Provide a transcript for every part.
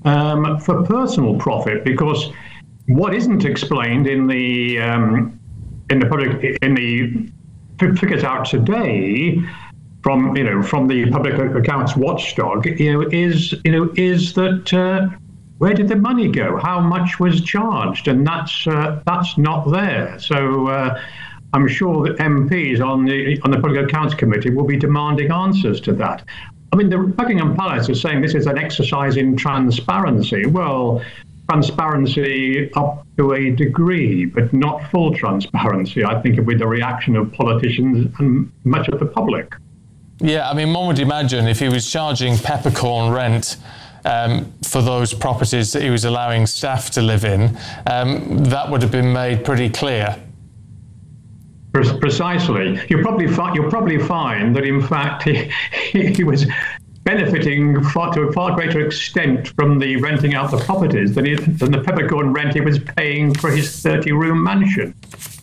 for personal profit, because what isn't explained in the figures out today from the Public Accounts Watchdog, is that where did the money go? How much was charged? And that's not there. So I'm sure that MPs on the Public Accounts Committee will be demanding answers to that. I mean, the Buckingham Palace is saying this is an exercise in transparency. Well, transparency up to a degree, but not full transparency, I think, with the reaction of politicians and much of the public. Yeah, I mean, one would imagine if he was charging peppercorn rent for those properties that he was allowing staff to live in, that would have been made pretty clear. Precisely. You'll probably find that, in fact, he was benefiting to a far greater extent from the renting out the properties than the peppercorn rent he was paying for his 30-room mansion.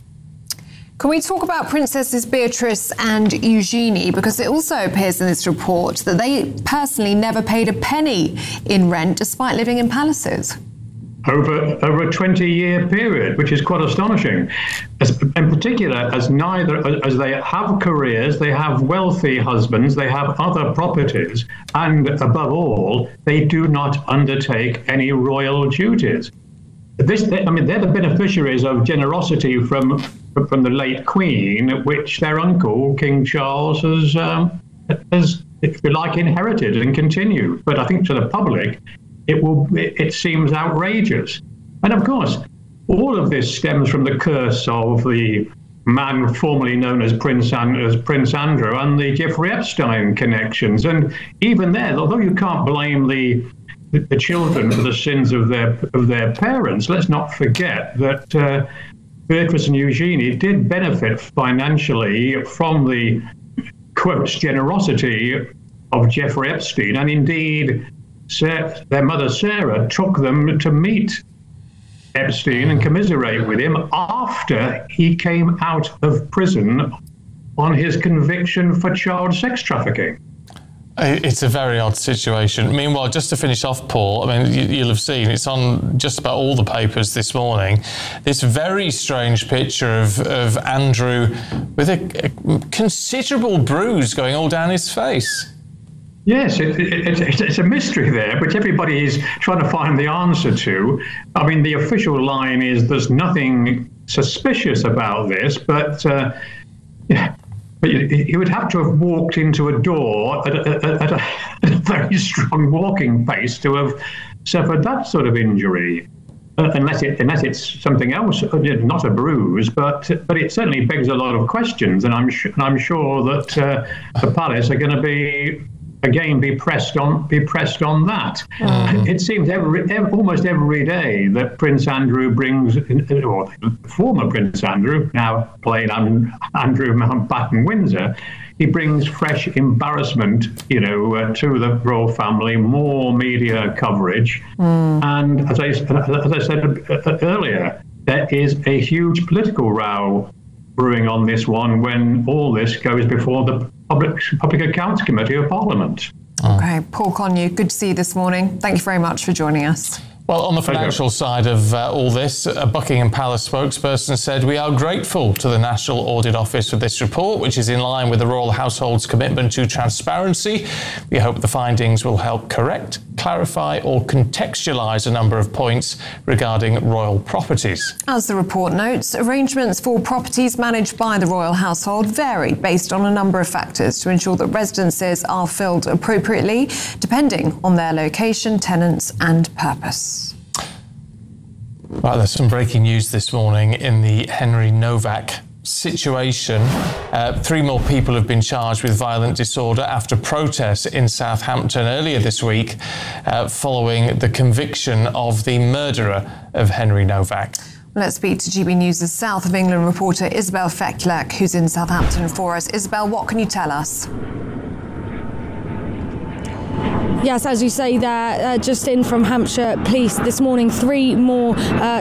Can we talk about Princesses Beatrice and Eugenie? Because it also appears in this report that they personally never paid a penny in rent despite living in palaces. Over a 20-year period, which is quite astonishing. In particular, as they have careers, they have wealthy husbands, they have other properties, and above all, they do not undertake any royal duties. They're the beneficiaries of generosity from the late Queen, which their uncle, King Charles, has, if you like, inherited and continued. But I think to the public, it seems outrageous. And of course, all of this stems from the curse of the man formerly known as Prince Andrew and the Jeffrey Epstein connections. And even there, although you can't blame the children for the sins of their parents, let's not forget that Beatrice and Eugenie did benefit financially from the, quotes, generosity of Jeffrey Epstein, and indeed their mother Sarah took them to meet Epstein and commiserate with him after he came out of prison on his conviction for child sex trafficking. It's a very odd situation. Meanwhile, just to finish off, Paul, I mean, you'll have seen, it's on just about all the papers this morning, this very strange picture of Andrew with a considerable bruise going all down his face. Yes, it's a mystery there, which everybody is trying to find the answer to. I mean, the official line is there's nothing suspicious about this, but he would have to have walked into a door at a very strong walking pace to have suffered that sort of injury. Unless it's something else, not a bruise, but it certainly begs a lot of questions, and I'm sure that the palace are going to be pressed on that. It seems almost every day that Prince Andrew brings, or former Prince Andrew, now plain Andrew Mountbatten Windsor, he brings fresh embarrassment, to the royal family, more media coverage, and as I said earlier, there is a huge political row brewing on this one when all this goes before the Public Accounts Committee of Parliament. Okay, Paul Connew, good to see you this morning. Thank you very much for joining us. Well, on the financial side of all this, a Buckingham Palace spokesperson said, "We are grateful to the National Audit Office for this report, which is in line with the royal household's commitment to transparency. We hope the findings will help correct, clarify or contextualise a number of points regarding royal properties." As the report notes, arrangements for properties managed by the royal household vary based on a number of factors to ensure that residences are filled appropriately, depending on their location, tenants and purpose. Right, there's some breaking news this morning in the Henry Novak situation. 3 more people have been charged with violent disorder after protests in Southampton earlier this week following the conviction of the murderer of Henry Novak. Let's speak to GB News' South of England reporter Isabel Fecklek, who's in Southampton for us. Isabel, what can you tell us? Yes, as you say there, just in from Hampshire Police this morning, three more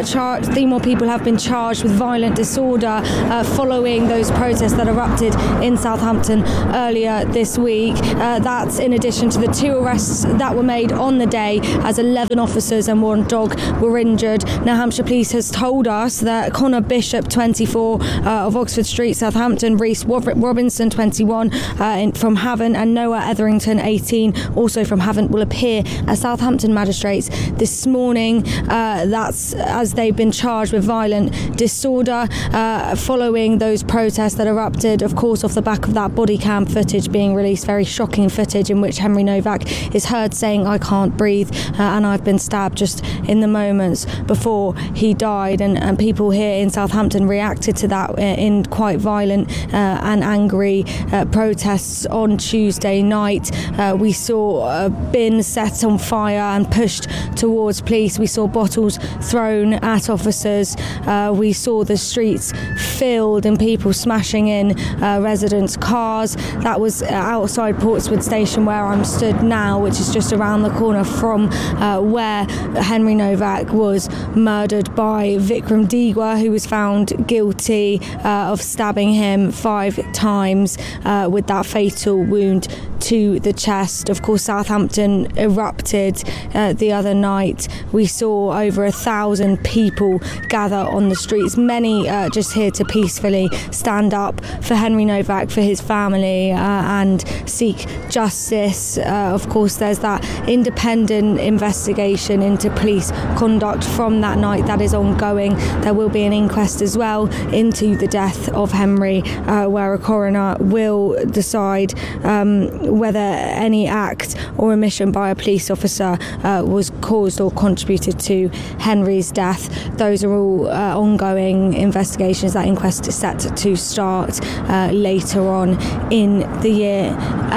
people have been charged with violent disorder following those protests that erupted in Southampton earlier this week. That's in addition to the 2 arrests that were made on the day, as 11 officers and 1 dog were injured. Now, Hampshire Police has told us that Connor Bishop, 24, of Oxford Street, Southampton, Reese Robinson, 21, from Havant, and Noah Etherington, 18, also from Havant, will appear as Southampton magistrates this morning. That's as they've been charged with violent disorder following those protests that erupted, of course, off the back of that body cam footage being released, very shocking footage in which Henry Novak is heard saying, "I can't breathe and I've been stabbed," just in the moments before he died. And people here in Southampton reacted to that in quite violent and angry protests on Tuesday night. We saw a bin set on fire and pushed towards police. We saw bottles thrown at officers. We saw the streets filled and people smashing in residents' cars. That was outside Portswood Station, where I'm stood now, which is just around the corner from where Henry Novak was murdered by Vikram Digwa, who was found guilty of stabbing him 5 times with that fatal wound to the chest. Of course, Southampton erupted the other night. We saw over 1,000 people gather on the streets, many just here to peacefully stand up for Henry Novak, for his family, and seek justice. Of course, there's that independent investigation into police conduct from that night that is ongoing. There will be an inquest as well into the death of Henry, where a coroner will decide whether any act or omission by a police officer was caused or contributed to Henry's death. Those are all ongoing investigations. That inquest is set to start later on in the year.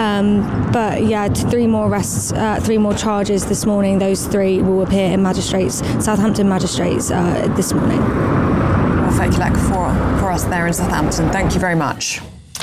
But yeah, 3 more arrests, 3 more charges this morning. Those 3 will appear in Southampton magistrates this morning. Well, thank you, Lek, for us there in Southampton. Thank you very much.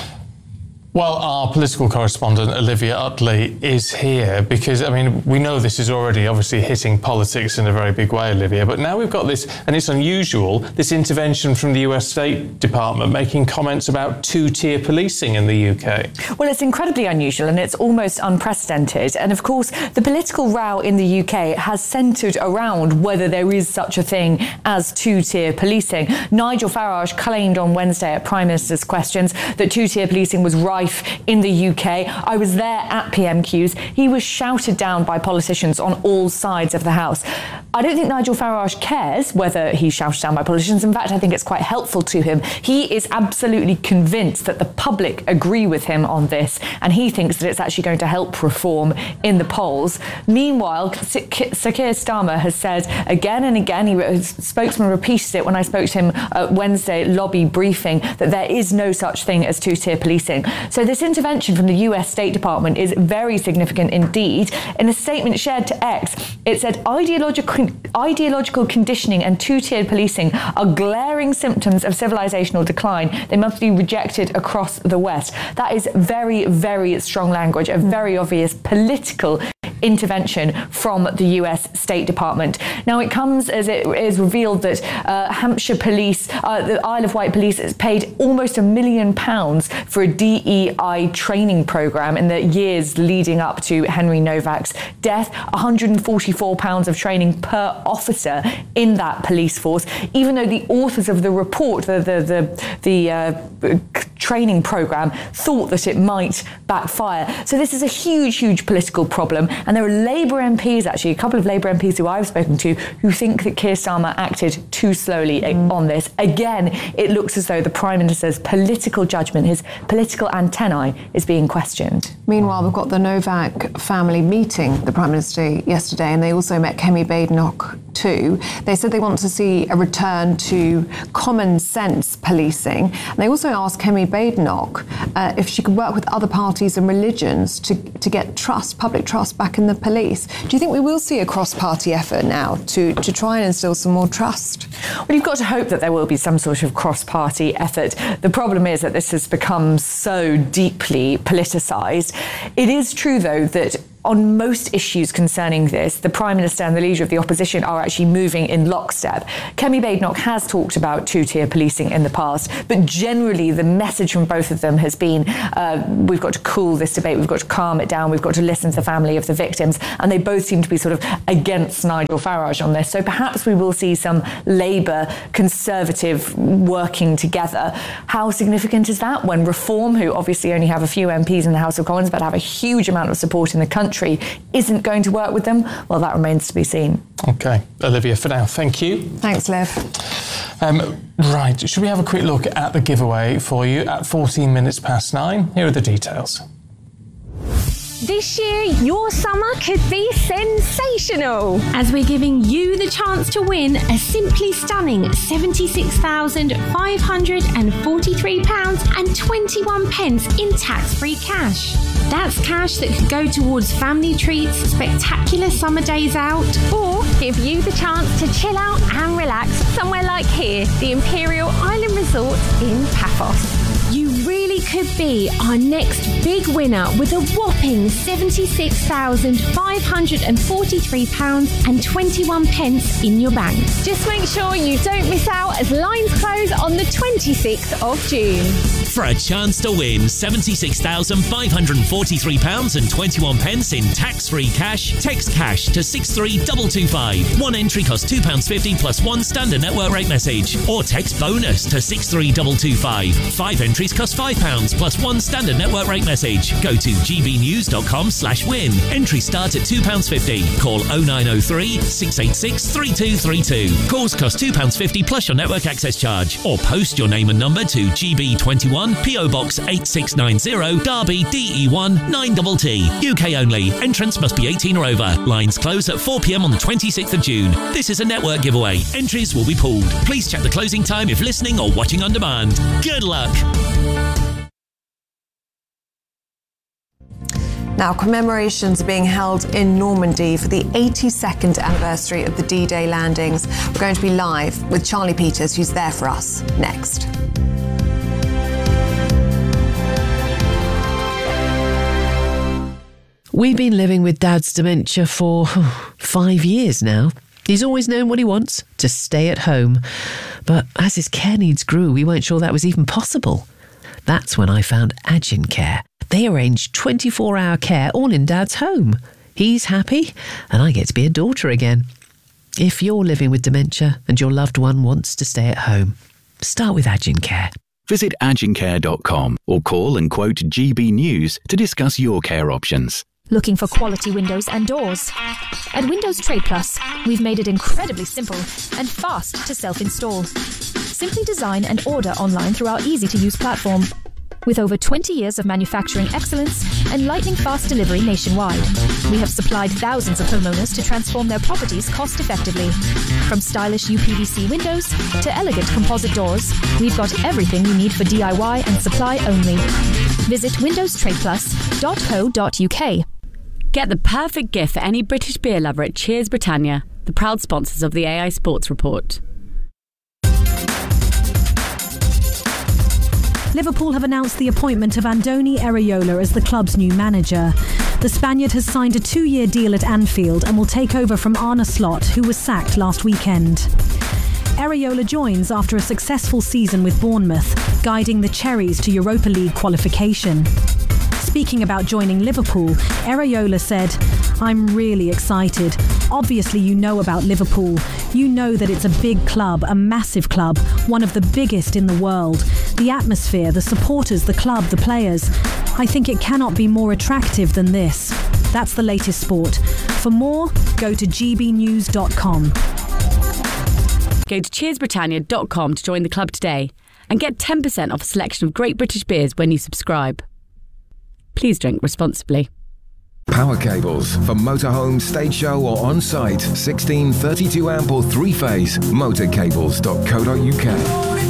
Well, our political correspondent, Olivia Utley, is here because, I mean, we know this is already obviously hitting politics in a very big way, Olivia, but now we've got this, and it's unusual, this intervention from the US State Department making comments about 2-tier policing in the UK. Well, it's incredibly unusual and it's almost unprecedented. And of course, the political row in the UK has centred around whether there is such a thing as 2-tier policing. Nigel Farage claimed on Wednesday at Prime Minister's Questions that 2-tier policing was rife in the UK. I was there at PMQs. He was shouted down by politicians on all sides of the House. I don't think Nigel Farage cares whether he's shouted down by politicians. In fact, I think it's quite helpful to him. He is absolutely convinced that the public agree with him on this, and he thinks that it's actually going to help reform in the polls. Meanwhile, Sir Keir Starmer has said again and again, spokesman repeated it when I spoke to him at Wednesday lobby briefing, that there is no such thing as 2-tier policing. So this intervention from the US State Department is very significant indeed. In a statement shared to X, it said ideological conditioning and 2-tiered policing are glaring symptoms of civilizational decline. They must be rejected across the West. That is very, very strong language, a very obvious political intervention from the US State Department. Now, it comes as it is revealed that Hampshire Police, the Isle of Wight Police, has paid almost £1 million for a DEI training programme in the years leading up to Henry Novak's death. £144 of training per officer in that police force, even though the authors of the report, the training programme, thought that it might backfire. So this is a huge, huge political problem. And there are Labour MPs, actually, a couple of Labour MPs who I've spoken to, who think that Keir Starmer acted too slowly on this. Again, it looks as though the Prime Minister's political judgment, his political antennae, is being questioned. Meanwhile, we've got the Novak family meeting the Prime Minister yesterday, and they also met Kemi Badenoch too. They said they want to see a return to common sense policing. And they also asked Kemi Badenoch if she could work with other parties and religions to get trust, public trust, back in the police. Do you think we will see a cross-party effort now to try and instill some more trust? Well, you've got to hope that there will be some sort of cross-party effort. The problem is that this has become so deeply politicised. It is true, though, that on most issues concerning this, the Prime Minister and the Leader of the Opposition are actually moving in lockstep. Kemi Badenoch has talked about two-tier policing in the past, but generally the message from both of them has been, we've got to cool this debate, we've got to calm it down, we've got to listen to the family of the victims, and they both seem to be sort of against Nigel Farage on this. So perhaps we will see some Labour Conservative working together. How significant is that when Reform, who obviously only have a few MPs in the House of Commons but have a huge amount of support in the country, isn't going to work with them? Well, that remains to be seen. OK. Olivia, for now, thank you. Thanks, Liv. Right, should we have a quick look at the giveaway for you at 14 minutes past 9? Here are the details. This year, your summer could be sensational, as we're giving you the chance to win a simply stunning £76,543.21 in tax-free cash. That's cash that could go towards family treats, spectacular summer days out, or give you the chance to chill out and relax somewhere like here, the Imperial Island Resort in Paphos. You really could be our next big winner with a whopping £76,543.21 in your bank. Just make sure you don't miss out as lines close on the 26th of June. For a chance to win £76,543.21 in tax-free cash, text cash to 63225. One entry costs £2.50 plus one standard network rate message. Or text bonus to 63225. 5 entries cost £5 plus one standard network rate message. Go to gbnews.com/win. Entries start at £2.50. Call 0903 686 3232. Calls cost £2.50 plus your network access charge. Or post your name and number to GB21 PO Box 8690 Derby DE1 9TT. UK only. Entrance must be 18 or over. Lines close at 4 p.m. on the 26th of June. This is a network giveaway. Entries will be pulled. Please check the closing time if listening or watching on demand. Good luck. Now, commemorations are being held in Normandy for the 82nd anniversary of the D-Day landings. We're going to be live with Charlie Peters, who's there for us next. We've been living with Dad's dementia for 5 years now. He's always known what he wants, to stay at home. But as his care needs grew, we weren't sure that was even possible. That's when I found Agincare. They arrange 24-hour care all in Dad's home. He's happy, and I get to be a daughter again. If you're living with dementia and your loved one wants to stay at home, start with Agincare. Visit agincare.com or call and quote GB News to discuss your care options. Looking for quality windows and doors? At Windows Trade Plus, we've made it incredibly simple and fast to self-install. Simply design and order online through our easy-to-use platform. With over 20 years of manufacturing excellence and lightning-fast delivery nationwide, we have supplied thousands of homeowners to transform their properties cost-effectively. From stylish UPVC windows to elegant composite doors, we've got everything you need for DIY and supply only. Visit windowstradeplus.co.uk. Get the perfect gift for any British beer lover at Cheers Britannia, the proud sponsors of the AI Sports Report. Liverpool have announced the appointment of Andoni Iraola as the club's new manager. The Spaniard has signed a 2-year deal at Anfield and will take over from Arne Slot, who was sacked last weekend. Iraola joins after a successful season with Bournemouth, guiding the Cherries to Europa League qualification. Speaking about joining Liverpool, Iraola said, "I'm really excited. Obviously you know about Liverpool. You know that it's a big club, a massive club, one of the biggest in the world. The atmosphere, the supporters, the club, the players. I think it cannot be more attractive than this." That's the latest sport. For more, go to gbnews.com. Go to cheersbritannia.com to join the club today and get 10% off a selection of great British beers when you subscribe. Please drink responsibly. Power cables for motorhome, stage show or on-site. 16 32 amp or 3-phase. Motorcables.co.uk.